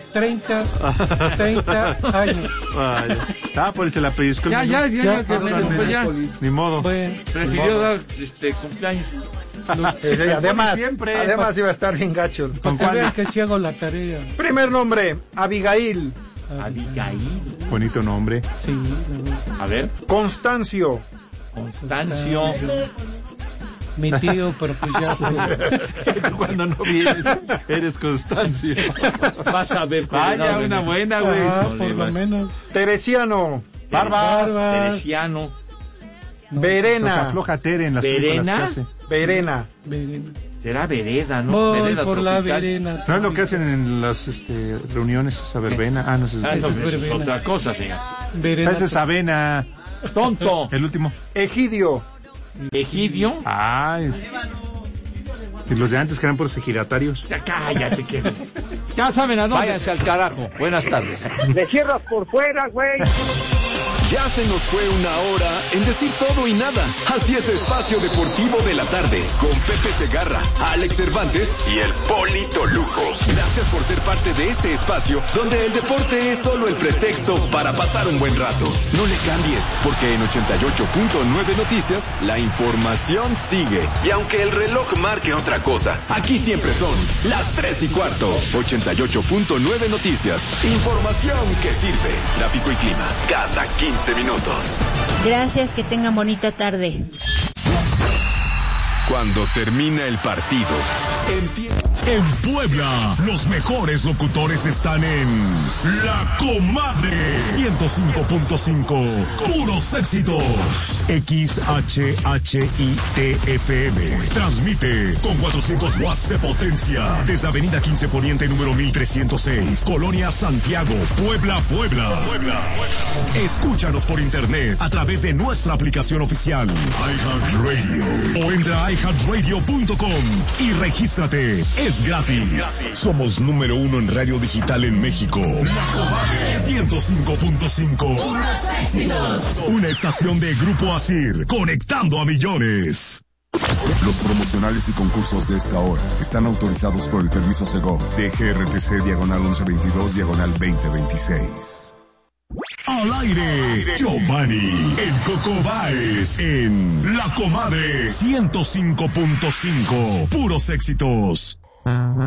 30 años. Por eso la pellizco. Ya, Ni modo. Bueno, prefirió dar cumpleaños. Además iba a estar bien gacho. ¿Con cuál? Vean que sí hago la tarea. Primer nombre, Abigail. Abigail. Bonito nombre. Sí. A ver. Constancio. Mi tío, pero pues ya. Cuando no vienes, eres Constancio. Vas a ver. Vaya, una buena, güey. Por lo menos. Teresiano. Barbas. Teresiano. Verena. Afloja Tere en las películas que hace. Verena. Será vereda, ¿no? Voy vereda por tropical. la verena. ¿No es lo que hacen en las reuniones, esa verbena? No, eso es otra cosa, señor. Verena. Esa es avena. Tonto. El último. Egidio. Y los de antes que eran por ejidatarios. Ya cállate, que ya saben a dónde. Váyanse al carajo. Buenas tardes. Le cierras por fuera, güey. Ya se nos fue una hora en decir todo y nada. Así es Espacio Deportivo de la Tarde, con Pepe Segarra, Alex Cervantes y el Polito Lujo. Gracias por ser parte de este espacio, donde el deporte es solo el pretexto para pasar un buen rato. No le cambies, porque en 88.9 Noticias, la información sigue. Y aunque el reloj marque otra cosa, aquí siempre son las 3:15. 88.9 Noticias. Información que sirve. Tráfico y clima, cada 15 minutos. Gracias, que tengan bonita tarde. Cuando termina el partido, en Puebla, los mejores locutores están en La Comadre 105.5, puros éxitos. XHHITFM transmite con 400 watts de potencia desde Avenida 15 Poniente número 1306, Colonia Santiago, Puebla. Escúchanos por internet a través de nuestra aplicación oficial iHeartRadio o entra a iHeartRadio.com y regístrate. Es gratis. Somos número 1 en radio digital en México. La Comadre 105.5. Una estación de Grupo ASIR, conectando a millones. Los promocionales y concursos de esta hora están autorizados por el permiso Segov de GRTC diagonal 1122 Al aire, Giovanni, el Coco Báez, en La Comadre 105.5, puros éxitos.